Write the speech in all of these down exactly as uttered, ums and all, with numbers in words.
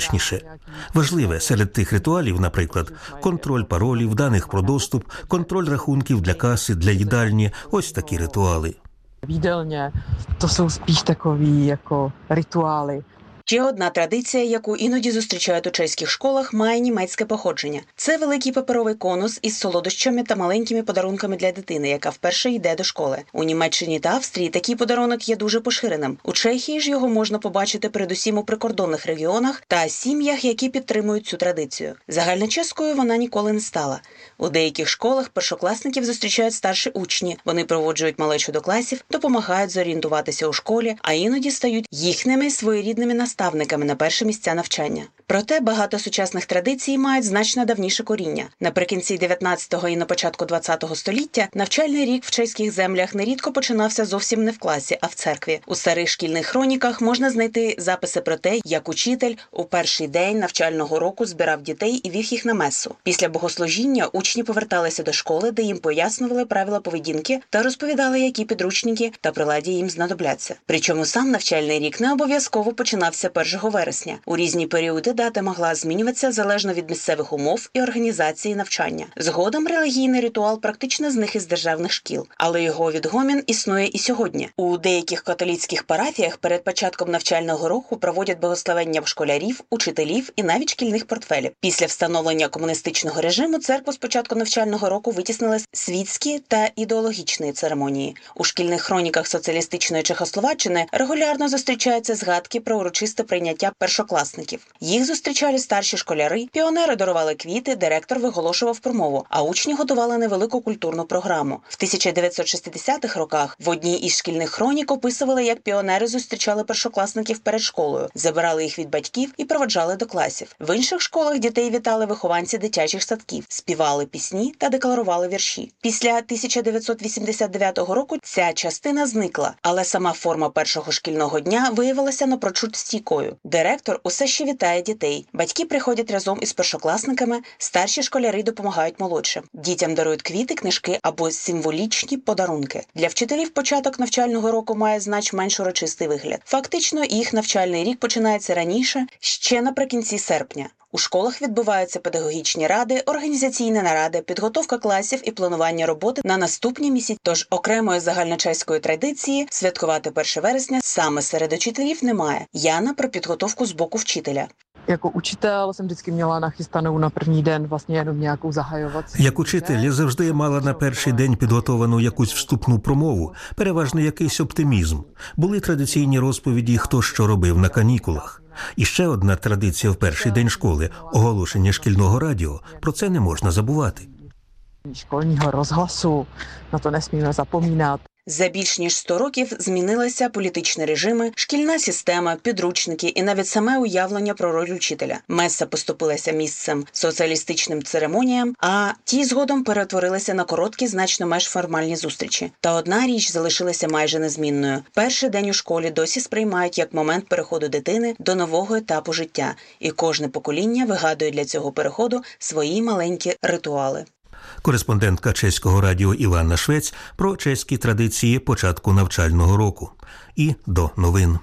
безпечніше. Важливе серед тих ритуалів, наприклад, контроль паролів, даних про доступ, контроль рахунків для каси, для їдальні. Ось такі ритуали. Výdelně, to jsou spíš takový jako rituály. Ще одна традиція, яку іноді зустрічають у чеських школах, має німецьке походження. Це великий паперовий конус із солодощами та маленькими подарунками для дитини, яка вперше йде до школи. У Німеччині та Австрії такий подарунок є дуже поширеним. У Чехії ж його можна побачити передусім у прикордонних регіонах та сім'ях, які підтримують цю традицію. Загальночеською вона ніколи не стала. У деяких школах першокласників зустрічають старші учні. Вони проводжують малечу до класів, допомагають зорієнтуватися у школі, а іноді стають їхніми своєрідними наставниками. наставниками на перші місця навчання. Проте багато сучасних традицій мають значно давніше коріння. Наприкінці дев'ятнадцятого і на початку двадцятого століття навчальний рік в чеських землях нерідко починався зовсім не в класі, а в церкві. У старих шкільних хроніках можна знайти записи про те, як учитель у перший день навчального року збирав дітей і вів їх на месу. Після богослужіння учні поверталися до школи, де їм пояснювали правила поведінки та розповідали, які підручники та приладдя їм знадобляться. Причому сам навчальний рік не обов'язково починався першого вересня. У різні періоди дата могла змінюватися залежно від місцевих умов і організації навчання. Згодом релігійний ритуал практично зник із державних шкіл, але його відгомін існує і сьогодні. У деяких католицьких парафіях перед початком навчального року проводять благословення школярів, учителів і навіть шкільних портфелів. Після встановлення комуністичного режиму церкву з початку навчального року витіснили світські та ідеологічні церемонії. У шкільних хроніках соціалістичної Чехословаччини регулярно зустрічаються згадки про урочисте прийняття першокласників. Їх зустрічали старші школяри, піонери дарували квіти, директор виголошував промову, а учні готували невелику культурну програму. В тисяча дев'ятсот шістдесятих роках в одній із шкільних хронік описували, як піонери зустрічали першокласників перед школою, забирали їх від батьків і проводжали до класів. В інших школах дітей вітали вихованці дитячих садків, співали пісні та декларували вірші. Після тисяча дев'ятсот вісімдесят дев'ятого року ця частина зникла, але сама форма першого шкільного дня виявилася напрочуд стійкою. Директор усе ще вітає дітей. Батьки приходять разом із першокласниками, старші школяри допомагають молодшим. Дітям дарують квіти, книжки або символічні подарунки. Для вчителів початок навчального року має значно менш урочистий вигляд. Фактично, їх навчальний рік починається раніше, ще наприкінці серпня. У школах відбуваються педагогічні ради, організаційні наради, підготовка класів і планування роботи на наступні місяці. Тож окремої загальночеської традиції святкувати перше вересня саме серед учителів немає. Яна про підготовку з боку вчителя. Jako učitel jsem vždycky měla nachystanou na první den vlastně jenom nějakou zahajovací. Як учитель я завжди мала на перший день підготовану якусь вступну промову, переважно якийсь оптимізм. Були традиційні розповіді, хто що робив на канікулах. І ще одна традиція в перший день школи – оголошення шкільного радіо. Про це не можна забувати. Школьного розгласу, на то nesmíme zapomínat. За більш ніж сто років змінилися політичні режими, шкільна система, підручники і навіть саме уявлення про роль учителя. Меса поступилася місцем соціалістичним церемоніям, а ті згодом перетворилися на короткі, значно менш формальні зустрічі. Та одна річ залишилася майже незмінною. Перший день у школі досі сприймають як момент переходу дитини до нового етапу життя. І кожне покоління вигадує для цього переходу свої маленькі ритуали. Кореспондентка чеського радіо Іванна Швець про чеські традиції початку навчального року. І до новин.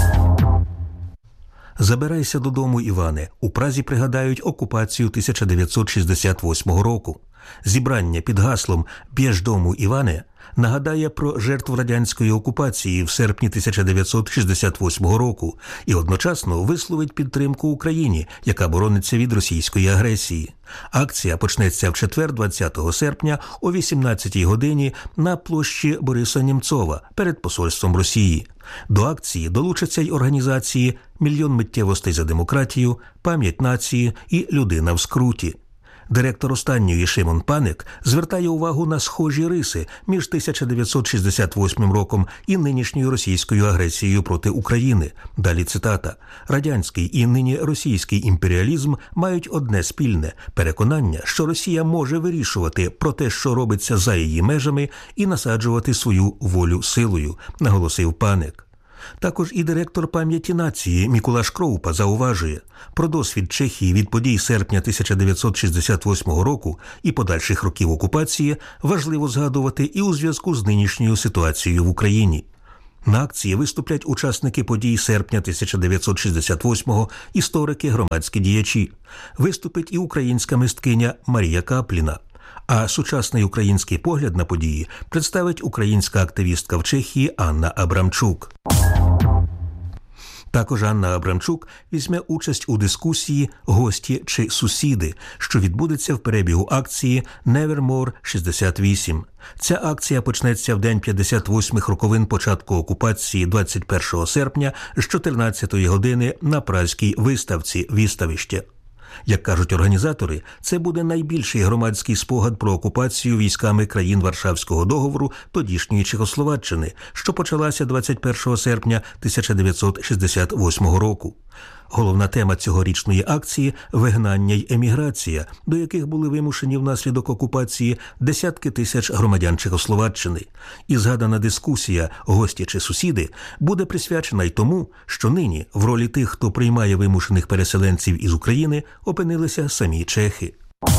Забирайся додому, Іване. У Празі пригадають окупацію тисяча дев'ятсот шістдесят восьмого року. Зібрання під гаслом «Б'єш дому, Іване» нагадає про жертву радянської окупації в серпні тисяча дев'ятсот шістдесят восьмого року і одночасно висловить підтримку Україні, яка борониться від російської агресії. Акція почнеться в четвер, двадцятого серпня о вісімнадцятій годині на площі Бориса Нємцова перед посольством Росії. До акції долучаться й організації «Мільйон миттєвостей за демократію», «Пам'ять нації» і «Людина в скруті». Директор останньої Шимон Паник звертає увагу на схожі риси між тисяча дев'ятсот шістдесят восьмим роком і нинішньою російською агресією проти України. Далі цитата. «Радянський і нині російський імперіалізм мають одне спільне – переконання, що Росія може вирішувати про те, що робиться за її межами, і насаджувати свою волю силою», наголосив Паник. Також і директор «Пам'яті нації» Мікулаш Кроупа зауважує, про досвід Чехії від подій серпня тисяча дев'ятсот шістдесят восьмого року і подальших років окупації важливо згадувати і у зв'язку з нинішньою ситуацією в Україні. На акції виступлять учасники подій серпня тисяча дев'ятсот шістдесят восьмого, історики, громадські діячі. Виступить і українська мисткиня Марія Капліна. А сучасний український погляд на події представить українська активістка в Чехії Анна Абрамчук. Також Анна Абрамчук візьме участь у дискусії «Гості чи сусіди», що відбудеться в перебігу акції «Nevermore шістдесят вісім». Ця акція почнеться в день п'ятдесят восьмих роковин початку окупації двадцять першого серпня з чотирнадцятої години на Празькій виставці «Виставище». Як кажуть організатори, це буде найбільший громадський спогад про окупацію військами країн Варшавського договору тодішньої Чехословаччини, що почалася двадцять першого серпня тисяча дев'ятсот шістдесят восьмого року. Головна тема цьогорічної акції – вигнання й еміграція, до яких були вимушені внаслідок окупації десятки тисяч громадян Чехословаччини. І згадана дискусія «Гості чи сусіди» буде присвячена й тому, що нині в ролі тих, хто приймає вимушених переселенців із України, опинилися самі чехи.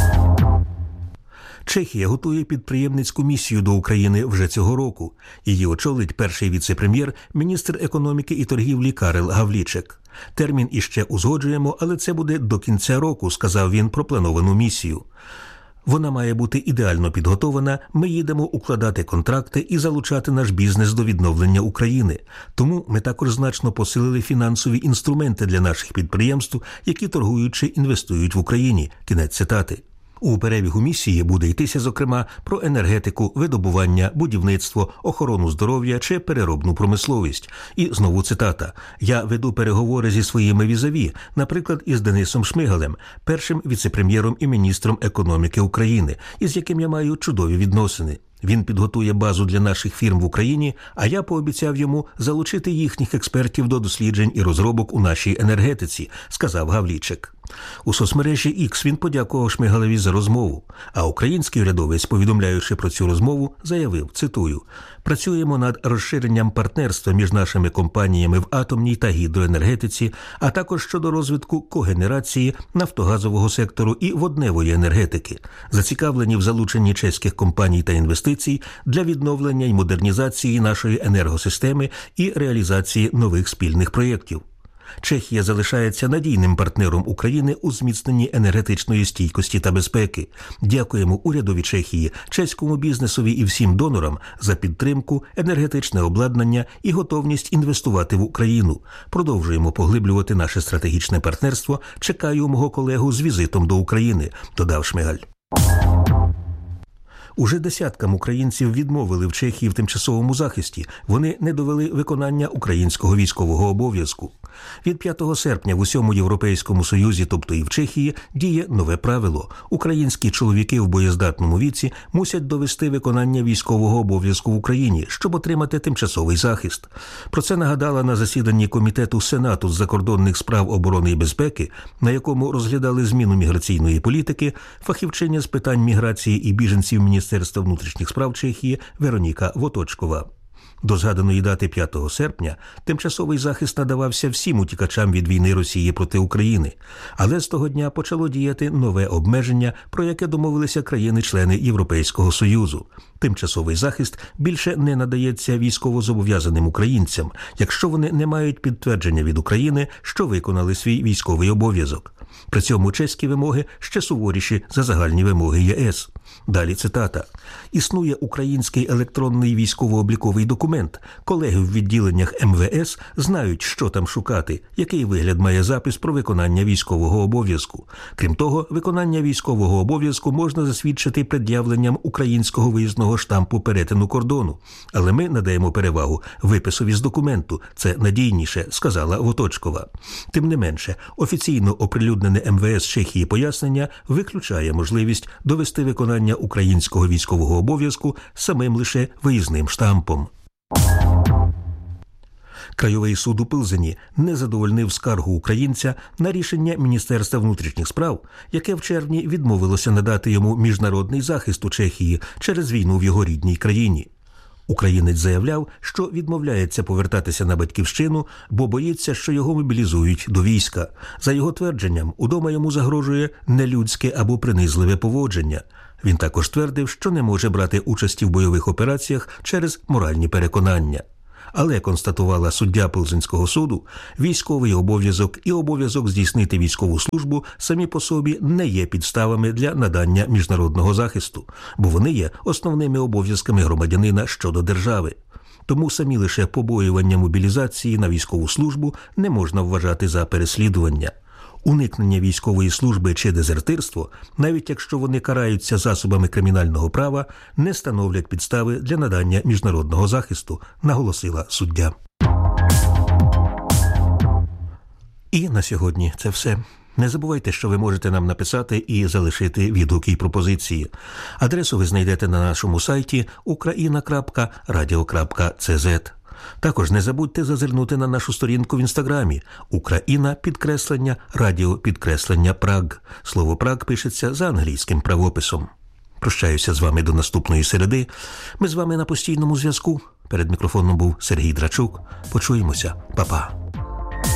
Чехія готує підприємницьку місію до України вже цього року. Її очолить перший віце-прем'єр, міністр економіки і торгівлі Карел Гавлічек. Термін іще узгоджуємо, але це буде до кінця року, сказав він про плановану місію. Вона має бути ідеально підготована, ми їдемо укладати контракти і залучати наш бізнес до відновлення України. Тому ми також значно посилили фінансові інструменти для наших підприємств, які торгують чи інвестують в Україні. Кінець цитати. У перебігу місії буде йтися, зокрема, про енергетику, видобування, будівництво, охорону здоров'я чи переробну промисловість. І знову цитата. «Я веду переговори зі своїми візаві, наприклад, із Денисом Шмигалем, першим віце-прем'єром і міністром економіки України, із яким я маю чудові відносини. Він підготує базу для наших фірм в Україні, а я пообіцяв йому залучити їхніх експертів до досліджень і розробок у нашій енергетиці», сказав Гавлічек. У соцмережі Ікс він подякував Шмигалеві за розмову, а український урядовець, повідомляючи про цю розмову, заявив, цитую, «Працюємо над розширенням партнерства між нашими компаніями в атомній та гідроенергетиці, а також щодо розвитку когенерації, нафтогазового сектору і водневої енергетики. Зацікавлені в залученні чеських компаній та інвестицій для відновлення й модернізації нашої енергосистеми і реалізації нових спільних проєктів». Чехія залишається надійним партнером України у зміцненні енергетичної стійкості та безпеки. Дякуємо урядові Чехії, чеському бізнесові і всім донорам за підтримку, енергетичне обладнання і готовність інвестувати в Україну. Продовжуємо поглиблювати наше стратегічне партнерство. Чекаю мого колегу з візитом до України, додав Шмигаль. Уже десяткам українців відмовили в Чехії в тимчасовому захисті. Вони не довели виконання українського військового обов'язку. Від п'ятого серпня в усьому Європейському Союзі, тобто і в Чехії, діє нове правило. Українські чоловіки в боєздатному віці мусять довести виконання військового обов'язку в Україні, щоб отримати тимчасовий захист. Про це нагадала на засіданні Комітету Сенату з закордонних справ оборони і безпеки, на якому розглядали зміну міграційної політики, фахівчиня з питань міграції і біженців Міністерства внутрішніх справ Чехії Вероніка Воточкова. До згаданої дати п'ятого серпня тимчасовий захист надавався всім утікачам від війни Росії проти України. Але з того дня почало діяти нове обмеження, про яке домовилися країни-члени Європейського Союзу. Тимчасовий захист більше не надається військовозобов'язаним українцям, якщо вони не мають підтвердження від України, що виконали свій військовий обов'язок. При цьому чеські вимоги ще суворіші за загальні вимоги ЄС. Далі цитата. «Існує український електронний військово-обліковий документ. Колеги в відділеннях ем ве ес знають, що там шукати, який вигляд має запис про виконання військового обов'язку. Крім того, виконання військового обов'язку можна засвідчити пред'явленням українського виїзного штампу перетину кордону. Але ми надаємо перевагу виписові з документу. Це надійніше», – сказала Воточкова. Тим не менше, офіційно оприлюднене ем ве ес Чехії пояснення виключає можливість довести виконання українського військового обов'язку самим лише виїзним штампом. Краєвий суд у Пилзені не задовольнив скаргу українця на рішення Міністерства внутрішніх справ, яке в червні відмовилося надати йому міжнародний захист у Чехії через війну в його рідній країні. Українець заявляв, що відмовляється повертатися на батьківщину, бо боїться, що його мобілізують до війська. За його твердженням, удома йому загрожує нелюдське або принизливе поводження. Він також твердив, що не може брати участі в бойових операціях через моральні переконання. Але, констатувала суддя Пилзенського суду, військовий обов'язок і обов'язок здійснити військову службу самі по собі не є підставами для надання міжнародного захисту, бо вони є основними обов'язками громадянина щодо держави. Тому самі лише побоювання мобілізації на військову службу не можна вважати за переслідування. Уникнення військової служби чи дезертирство, навіть якщо вони караються засобами кримінального права, не становлять підстави для надання міжнародного захисту, наголосила суддя. І на сьогодні це все. Не забувайте, що ви можете нам написати і залишити відгуки і пропозиції. Адресу ви знайдете на нашому сайті україна крапка радіо крапка це зет. Також не забудьте зазирнути на нашу сторінку в Інстаграмі «Україна підкреслення радіо підкреслення Праг». Слово «Праг» пишеться за англійським правописом. Прощаюся з вами до наступної середи. Ми з вами на постійному зв'язку. Перед мікрофоном був Сергій Драчук. Почуємося. Па-па.